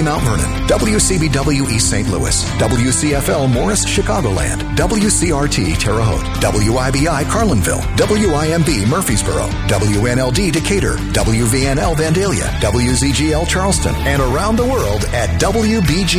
Mount Vernon, WCBW East St. Louis, WCFL Morris, Chicagoland, WCRT Terre Haute, WIBI Carlinville, WIMB Murfreesboro, WNLD Decatur, WVNL Vandalia, WZGL Charleston, and around the world at WBG